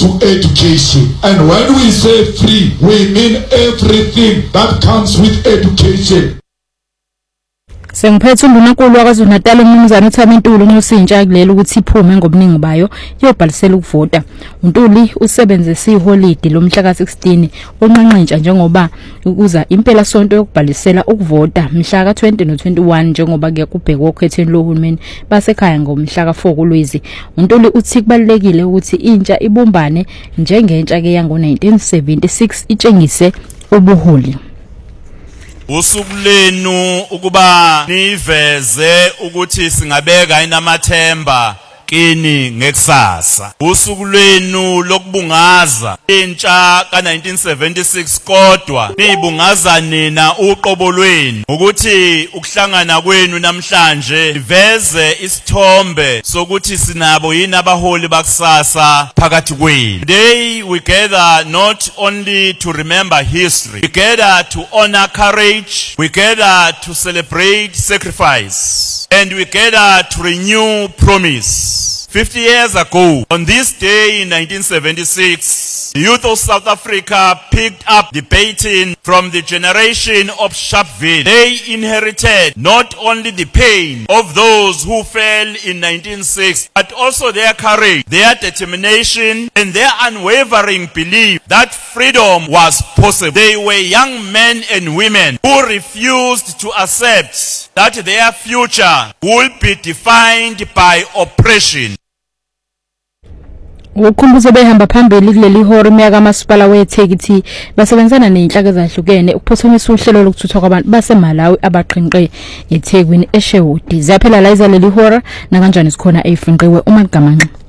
to education. And when we say free, we mean everything that comes with education. Sengiphethe uNdunankulu waKwaZulu-Natal uMnumzane uThami Ntuli uNosintsha kulelo ukuthi iphume ngobuningi bayo yobhalisela ukuvota. uNtuli usebenzise iholide lomhla ka16 onqanqintsha njengoba ukuza impela sonto yokubhalisela ukuvota mhla ka20 no21 njengoba kuyakubhekwa okhethweni lohulumeni basekhaya ngomhla ka4 kuLwezi. uNtuli uthi kubalekile ukuthi intsha ibumbane njengentsha ke yango 1976 itshengise ubuholi. Usuku lenu ukuba niveze ukuthi singabeka inamathemba kini ngekusasa. Usuku lwenu lokubungaza intsha ka1976 kodwa nibungaza nina uqobo lwenu ukuthi ukuhlangana kwenu namhlanje iveze isithombe sokuthi sinabo yini abaholi bakusasa phakathi kwenu. Today we gather not only to remember history, we gather to honor courage, we gather to celebrate sacrifice, and we gather to renew promise. 50 years ago, on this day in 1976, the youth of South Africa picked up the baton from the generation of Sharpeville. They inherited not only the pain of those who fell in 1960, but also their courage, their determination, and their unwavering belief that freedom was possible. They were young men and women who refused to accept that their future would be defined by oppression. Ukukhumbuza behamba phambili kuleli horo iminyaka kamasipala weThekithi basebenzana nezinhlaka ezahlukene ukuphothomisa uhlelo lokuthuthwa kwabantu baseMalawi abaqhinqe eThekwini eShewudi. Ziyaphela la izaleli hora na kanjani sikhona eyifinqiwe uMagamanqa.